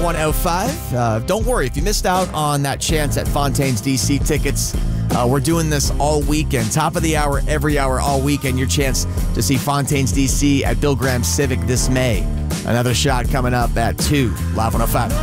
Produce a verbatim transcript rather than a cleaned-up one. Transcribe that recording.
one oh five. Uh, don't worry, if you missed out on that chance at Fontaine's D C tickets, uh, we're doing this all weekend. Top of the hour, every hour, all weekend. Your chance to see Fontaine's D C at Bill Graham Civic this May. Another shot coming up at two. Live one oh five.